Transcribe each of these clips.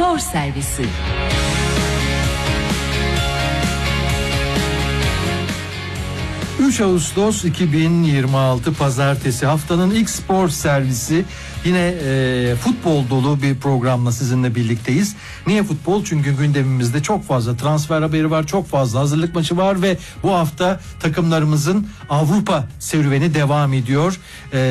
Spor Servisi. Ağustos 2026 Pazartesi, haftanın ilk spor servisi. Yine futbol dolu bir programla sizinle birlikteyiz. Niye futbol? Çünkü gündemimizde çok fazla transfer haberi var, çok fazla hazırlık maçı var ve bu hafta takımlarımızın Avrupa serüveni devam ediyor.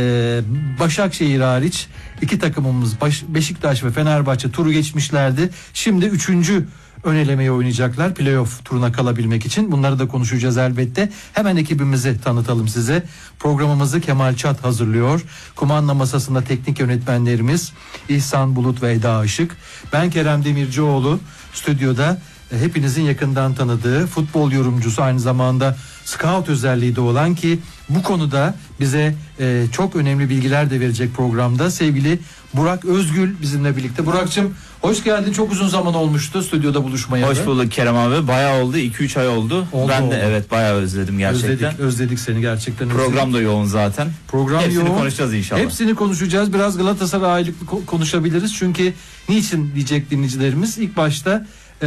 Başakşehir hariç iki takımımız Beşiktaş ve Fenerbahçe turu geçmişlerdi. Şimdi 3. ön elemeyi oynayacaklar playoff turuna kalabilmek için. Bunları da konuşacağız elbette. Hemen ekibimizi tanıtalım size. Programımızı Kemal Çat hazırlıyor. Kumanda masasında teknik yönetmenlerimiz İhsan Bulut ve Eda Işık. Ben Kerem Demircioğlu. Stüdyoda hepinizin yakından tanıdığı futbol yorumcusu, aynı zamanda scout özelliği de olan, ki bu konuda bize çok önemli bilgiler de verecek programda sevgili Burak Özgül bizimle birlikte. Burak'cığım hoş geldin. Çok uzun zaman olmuştu stüdyoda buluşmaya. Hoş bulduk Kerem abi. Bayağı oldu. 2-3 ay oldu. Ben de evet bayağı özledim gerçekten. Özledik seni gerçekten. Program da yoğun zaten. Hepsini konuşacağız inşallah. Hepsini konuşacağız. Biraz Galatasaray aylıklı konuşabiliriz. Çünkü niçin diyecek dinleyicilerimiz. İlk başta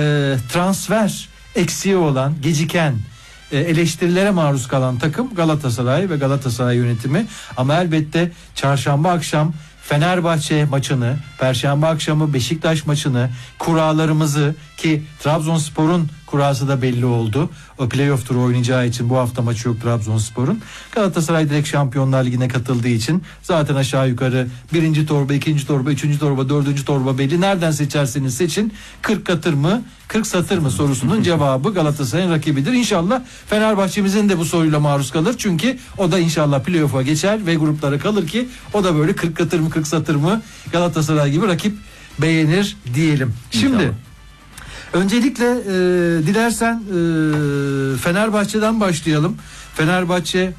transfer eksiği olan, geciken, eleştirilere maruz kalan takım Galatasaray ve Galatasaray yönetimi. Ama elbette çarşamba akşam Fenerbahçe maçını, perşembe akşamı Beşiktaş maçını, kuralarımızı, ki Trabzonspor'un kurası da belli oldu. O playoff turu oynayacağı için bu hafta maçı yok Trabzonspor'un. Galatasaray direkt Şampiyonlar Ligi'ne katıldığı için zaten aşağı yukarı 1. torba, 2. torba, 3. torba, 4. torba belli. Nereden seçerseniz seçin. 40 katır mı, 40 satır mı sorusunun cevabı Galatasaray'ın rakibidir. İnşallah Fenerbahçe'mizin de bu soruyla maruz kalır. Çünkü o da inşallah playoff'a geçer ve gruplara kalır ki o da böyle 40 katır mı, 40 satır mı Galatasaray gibi rakip beğenir diyelim. Şimdi İnşallah. Öncelikle dilersen Fenerbahçe'den başlayalım. Fenerbahçe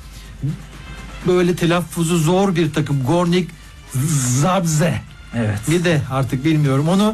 böyle telaffuzu zor bir takım. Gornik Zabrze. Evet. Bir de artık bilmiyorum onu.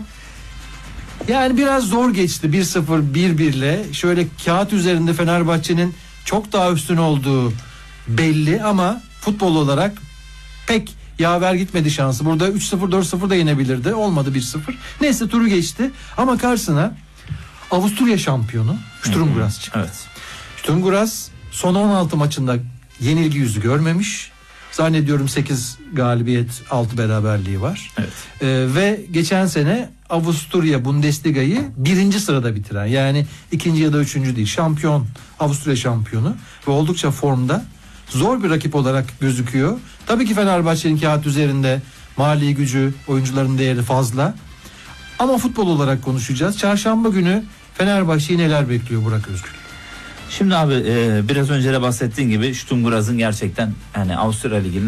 Yani biraz zor geçti 1-0 1-1'le. Şöyle kağıt üzerinde Fenerbahçe'nin çok daha üstün olduğu belli ama futbol olarak pek yaver gitmedi şansı. Burada 3-0 4-0 da yenebilirdi. Olmadı 1-0. Neyse turu geçti ama karşısına Avusturya şampiyonu Sturm Graz çıktı. Evet. Sturm Graz son 16 maçında yenilgi yüzü görmemiş. Zannediyorum 8 galibiyet 6 beraberliği var. Evet. Ve geçen sene Avusturya Bundesliga'yı 1. sırada bitiren, yani 2. ya da 3. değil, şampiyon, Avusturya şampiyonu ve oldukça formda, zor bir rakip olarak gözüküyor. Tabii ki Fenerbahçe'nin kağıt üzerinde mali gücü, oyuncuların değeri fazla. Ama futbol olarak konuşacağız. Çarşamba günü Fenerbahçe'yi neler bekliyor Burak Özgür? Şimdi abi biraz önce de bahsettiğin gibi Sturm Graz'ın gerçekten yani Avusturya Ligi'nin